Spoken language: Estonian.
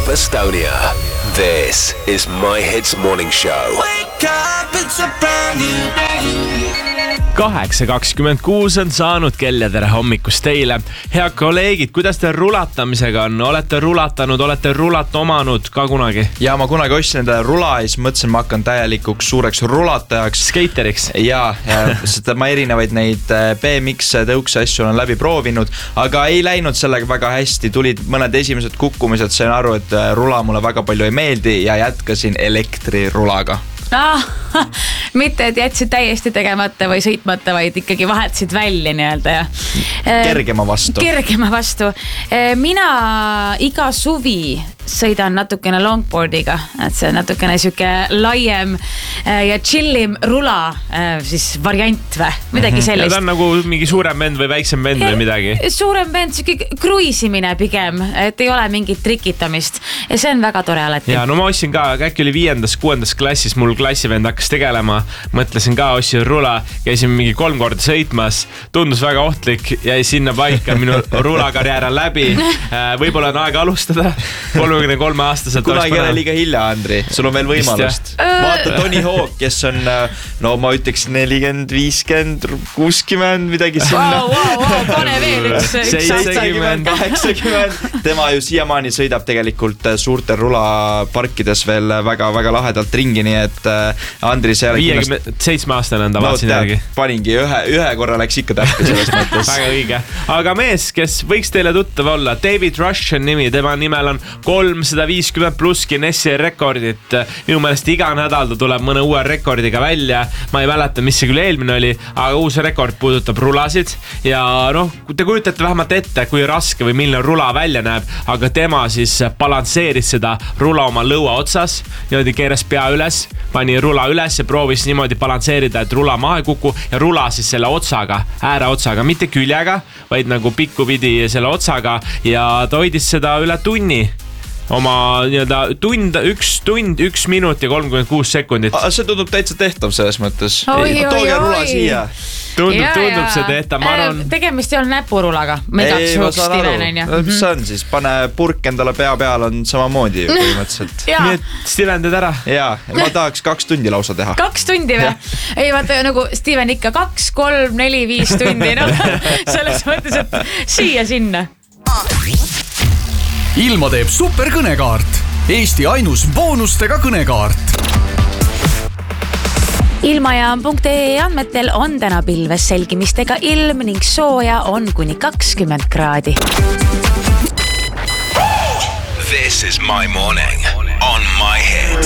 up Estonia. This is My Hits Morning Show. Wake up, it's a brand new day. 8:26 on saanud kell ja tere hommikust teile. Head kolleegid, kuidas te rulatamisega on? Olete rulatanud, olete rulat omanud ka kunagi? Ja ma kunagi ostsin endale rula ja siis mõtlesin, ma hakkan täielikuks suureks rulatajaks. Skeiteriks? Ja seda ma erinevaid neid BMX tõukse asju olen läbi proovinud, aga ei läinud sellega väga hästi. Tulid mõned esimesed kukkumised, sain aru, et rula mulle väga palju ei meeldi ja jätkasin elektrirulaga. Mitte, et jätsid täiesti tegemata või sõitmata, vaid ikkagi vahetsid välja nii-öelda ja kergema vastu. Mina iga suvi sõidan natukene longboardiga, et see on natukene siuke laiem ja chillim rula siis variant või midagi sellist. Ja ta on nagu mingi suurem vend või väiksem vend või midagi? Suurem vend, siuke kruisimine pigem, et ei ole mingit trikitamist ja see on väga tore alati. Ja no ma ostsin ka, äkki oli 5.-6. klassis, mul klassivend hakkas tegelema, mõtlesin ka, ostsin rula, käisin mingi 3 korda sõitmas, tundus väga ohtlik, jäi sinna paika, minu rulakarjäär on läbi, võib-olla on aega alustada 33 aastaselt. Kunagi ei ole liiga hilja, Andri, sul on veel võimalust. Vaata Tony Hawk, kes on, no ma ütleks 40, 50, 60, midagi sinna. Pane veel üks 70, 80. Tema ju siiamaani sõidab tegelikult suurte rulaparkides veel väga-väga lahedalt ringi, nii et Andri see 57 aastane on ta, vaatsin järgi. Paningi, ühe korra läks ikka täppi selles mõttes. Väga õige. Aga mees, kes võiks teile tuttav olla, David Rush on nimi, tema nimel on 350 pluss Guinessi rekordit. Minu meelest iga nädal ta tuleb mõne uue rekordiga välja. Ma ei mäleta, mis see küll eelmine oli, aga uus rekord puudutab rulasid. Ja noh, te kujutate vähemalt ette, kui raske või milline rula välja näeb, aga tema siis balansseeris seda rula oma lõua otsas, niimoodi keeras pea üles, pani rula üles ja proovis niimoodi balansseerida, et rula maha ei kuku ja rula siis selle otsaga, ääreotsaga, mitte küljega, vaid nagu pikku pidi selle otsaga ja ta hoidis seda üle tunni. Oma nii-öelda 1 tund, 1 minut ja 36 sekundit. See tundub täitsa tehtav selles mõttes. Oi. Rula siia. Tundub see tehtav, ma arvan. Tegemist ei ole näpurulaga. Ei, ma saan aru. Mis see on siis? Pane purk endale pea peal on samamoodi põhimõtteliselt. Nii et Steven teed ära? Jaa, ma tahaks 2 tundi lausa teha. 2 tundi või? Ei, vaata nagu Steven ikka 2, 3, 4, 5 tundi. Selles mõttes, et siia-sinna. Ilma teeb superkõnekaart. Eesti ainus boonustega kõnekaart. Ilmajaan.ee andmetel on täna pilves selgimistega ilm ning sooja on kuni 20 kraadi. This is my morning on My Hits.